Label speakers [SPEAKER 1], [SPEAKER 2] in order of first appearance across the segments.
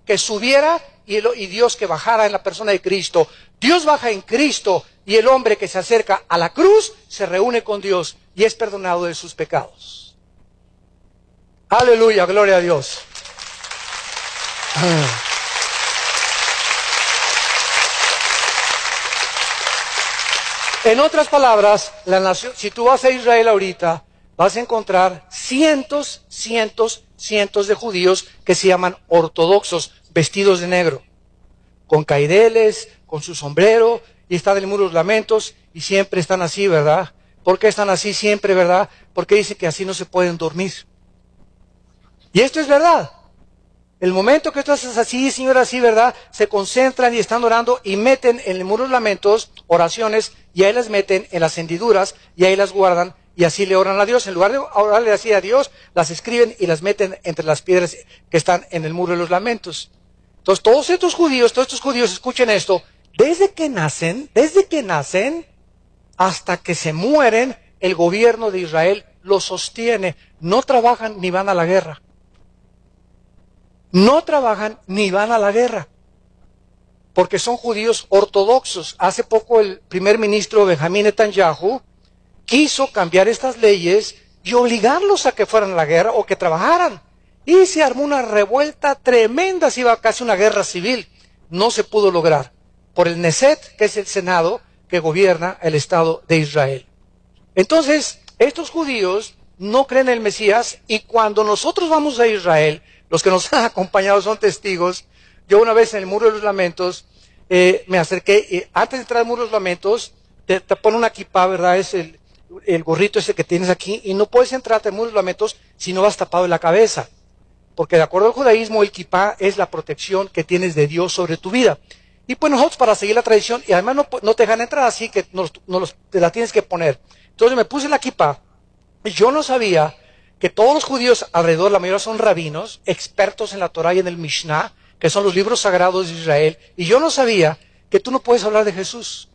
[SPEAKER 1] que subiera y Dios que bajara en la persona de Cristo. Dios baja en Cristo y el hombre que se acerca a la cruz se reúne con Dios y es perdonado de sus pecados. Aleluya, gloria a Dios. En otras palabras, la nación, si tú vas a Israel ahorita, vas a encontrar cientos de judíos que se llaman ortodoxos, vestidos de negro, con caireles, con su sombrero, y están en el muro de los lamentos, y siempre están así, ¿verdad? ¿Por qué están así siempre, verdad? Porque dicen que así no se pueden dormir. Y esto es verdad. El momento que tú estás así, Señor, así, ¿verdad? Se concentran y están orando y meten en el muro de los lamentos oraciones, y ahí las meten en las hendiduras, y ahí las guardan, y así le oran a Dios. En lugar de orarle así a Dios, las escriben y las meten entre las piedras que están en el muro de los lamentos. Entonces, todos estos judíos, escuchen esto, desde que nacen, hasta que se mueren, el gobierno de Israel los sostiene. No trabajan ni van a la guerra. No trabajan ni van a la guerra, porque son judíos ortodoxos. Hace poco el primer ministro Benjamín Netanyahu quiso cambiar estas leyes y obligarlos a que fueran a la guerra o que trabajaran. Y se armó una revuelta tremenda, se iba casi una guerra civil. No se pudo lograr por el Knesset, que es el Senado que gobierna el Estado de Israel. Entonces, estos judíos no creen en el Mesías, y cuando nosotros vamos a Israel, los que nos han acompañado son testigos. Yo una vez en el Muro de los Lamentos me acerqué, antes de entrar al Muro de los Lamentos, te ponen una kipá, ¿verdad? Es el gorrito ese que tienes aquí, y no puedes entrar al Muro de los Lamentos si no vas tapado en la cabeza. Porque de acuerdo al judaísmo, el kipá es la protección que tienes de Dios sobre tu vida. Y pues nosotros, para seguir la tradición, y además no te dejan entrar, así que te la tienes que poner. Entonces me puse la kipá, y yo no sabía que todos los judíos alrededor, la mayoría son rabinos, expertos en la Torá y en el Mishnah, que son los libros sagrados de Israel, y yo no sabía que tú no puedes hablar de Jesús.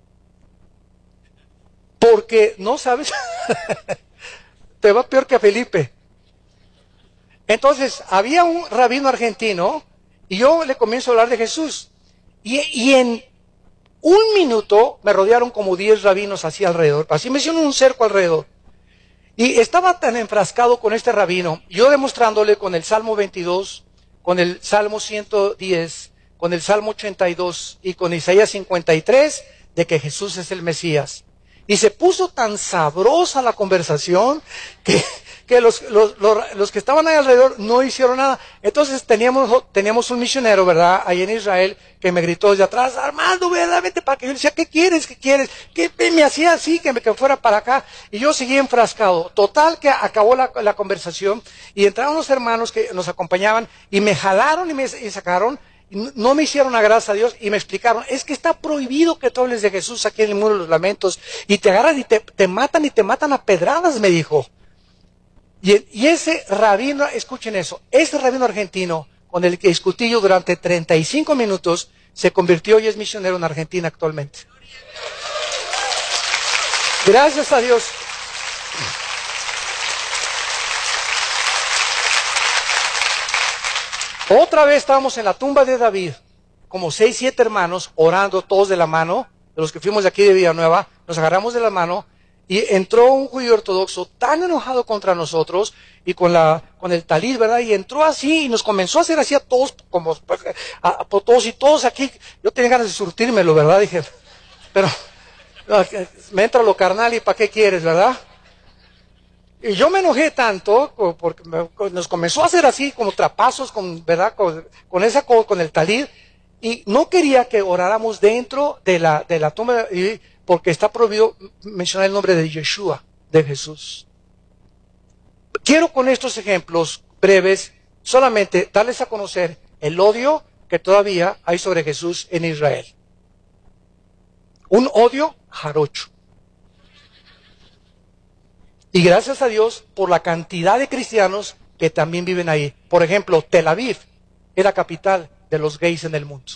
[SPEAKER 1] Porque no sabes, te va peor que a Felipe. Entonces, había un rabino argentino, y yo le comienzo a hablar de Jesús, y en un minuto me rodearon como 10 rabinos así alrededor, así me hicieron un cerco alrededor. Y estaba tan enfrascado con este rabino, yo demostrándole con el Salmo 22, con el Salmo 110, con el Salmo 82 y con Isaías 53, de que Jesús es el Mesías. Y se puso tan sabrosa la conversación que los que estaban ahí alrededor no hicieron nada. Entonces teníamos un misionero, ¿verdad?, ahí en Israel, que me gritó desde atrás: Armando, ¿verdad? Vete para acá. Yo le decía: ¿qué quieres? Que me hacía así, que fuera para acá. Y yo seguía enfrascado. Total, que acabó la conversación, y entraron los hermanos que nos acompañaban, y me jalaron y sacaron. No me hicieron a gracia a Dios, y me explicaron: es que está prohibido que tú hables de Jesús aquí en el Muro de los Lamentos, y te agarran y te matan a pedradas, me dijo. Y ese rabino, escuchen eso, ese rabino argentino con el que discutí yo durante 35 minutos, se convirtió y es misionero en Argentina actualmente. Gracias a Dios. Otra vez estábamos en la tumba de David, como 6, 7 hermanos, orando todos de la mano, de los que fuimos de aquí de Villanueva, nos agarramos de la mano, y entró un judío ortodoxo tan enojado contra nosotros, y con el talid, ¿verdad? Y entró así, y nos comenzó a hacer así a todos, como a todos, y todos aquí. Yo tenía ganas de surtírmelo, ¿verdad? Dije, pero me entra lo carnal, y ¿para qué quieres, verdad? Y yo me enojé tanto porque nos comenzó a hacer así como trapazos, ¿verdad? Con el talid, y no quería que oráramos dentro de la tumba, porque está prohibido mencionar el nombre de Yeshua, de Jesús. Quiero con estos ejemplos breves solamente darles a conocer el odio que todavía hay sobre Jesús en Israel. Un odio jarocho. Y gracias a Dios por la cantidad de cristianos que también viven ahí. Por ejemplo, Tel Aviv es la capital de los gays en el mundo.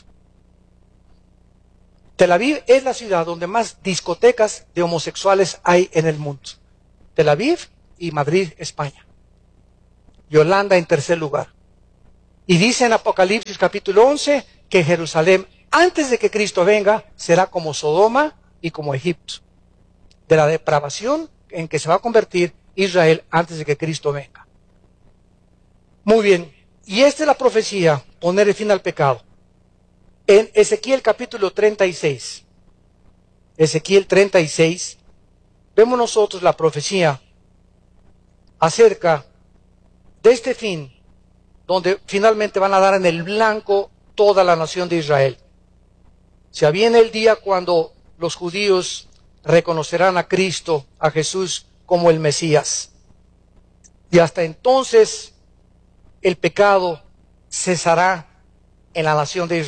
[SPEAKER 1] Tel Aviv es la ciudad donde más discotecas de homosexuales hay en el mundo. Tel Aviv y Madrid, España. Y Holanda en tercer lugar. Y dice en Apocalipsis capítulo 11 que Jerusalén, antes de que Cristo venga, será como Sodoma y como Egipto, de la depravación en que se va a convertir Israel antes de que Cristo venga. Muy bien, y esta es la profecía, poner el fin al pecado. En Ezequiel capítulo 36, Ezequiel 36, vemos nosotros la profecía acerca de este fin, donde finalmente van a dar en el blanco toda la nación de Israel. Se aviene el día cuando los judíos reconocerán a Cristo, a Jesús, como el Mesías. Y hasta entonces el pecado cesará en la nación de Israel.